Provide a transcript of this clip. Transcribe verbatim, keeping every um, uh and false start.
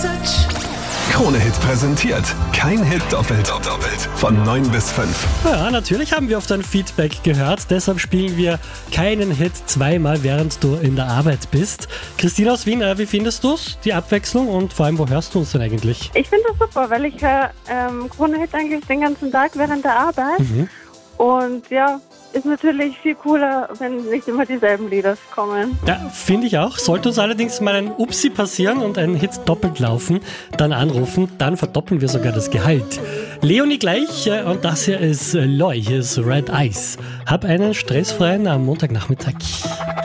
Krone-Hit präsentiert. Kein Hit doppelt. doppelt. Von neun bis fünf. Ja, natürlich haben wir auf dein Feedback gehört. Deshalb spielen wir keinen Hit zweimal, während du in der Arbeit bist. Christina aus Wien, wie findest du's? Die Abwechslung und vor allem, wo hörst du uns denn eigentlich? Ich finde das super, weil ich höre ähm, Krone-Hit eigentlich den ganzen Tag während der Arbeit. Mhm. Und ja, ist natürlich viel cooler, wenn nicht immer dieselben Lieder kommen. Ja, finde ich auch. Sollte uns allerdings mal ein Upsi passieren und ein Hit doppelt laufen, dann anrufen, dann verdoppeln wir sogar das Gehalt. Leonie gleich äh, und das hier ist Loy, hier ist Red Eyes. Hab einen stressfreien am Montagnachmittag.